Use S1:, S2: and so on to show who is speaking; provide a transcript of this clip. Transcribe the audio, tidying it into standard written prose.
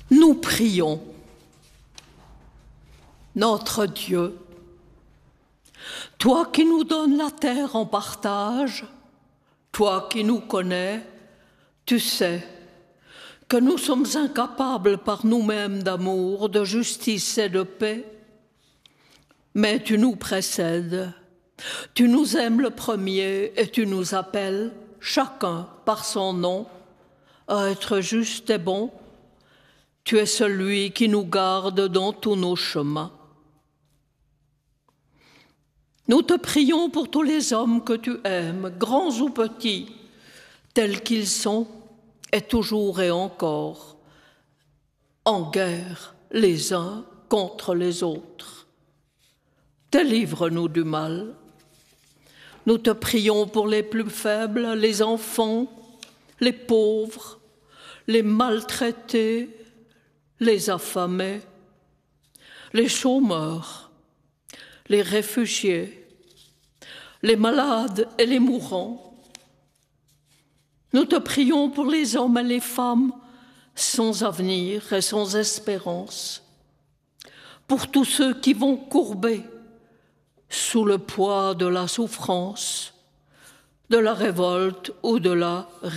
S1: Nous prions. Notre Dieu, toi qui nous donnes la terre en partage, toi qui nous connais, tu sais que nous sommes incapables par nous-mêmes d'amour, de justice et de paix. Mais tu nous précèdes, tu nous aimes le premier et tu nous appelles, chacun par son nom, à être juste et bon. Tu es celui qui nous garde dans tous nos chemins. Nous te prions pour tous les hommes que tu aimes, grands ou petits, tels qu'ils sont, et toujours et encore, en guerre les uns contre les autres. Délivre-nous du mal. Nous te prions pour les plus faibles, les enfants, les pauvres, les maltraités, les affamés, les chômeurs, les réfugiés, les malades et les mourants. Nous te prions pour les hommes et les femmes sans avenir et sans espérance, pour tous ceux qui vont courber sous le poids de la souffrance, de la révolte ou de la